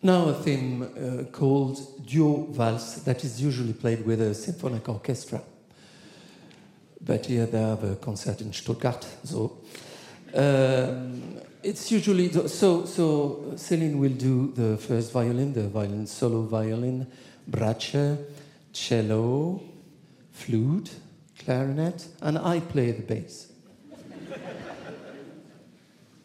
Now a theme called Duo Valse that is usually played with a symphonic orchestra. But here they have a concert in Stuttgart, so it's usually so Céline will do the first violin, the violin solo violin, brace, cello, flute, clarinet, and I play the bass.